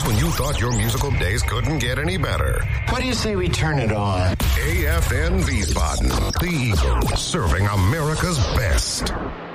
when you thought your musical days couldn't get any better. What do you say we turn it on? AFN Wiesbaden, the Eagle, serving America's best.